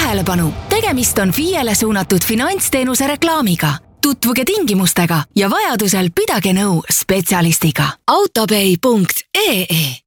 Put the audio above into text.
Tähelepanu! Tegemist on FIEle suunatud finantsteenuse reklaamiga. Tutvuge tingimustega ja vajadusel pidage nõu spetsialistiga. autopay.ee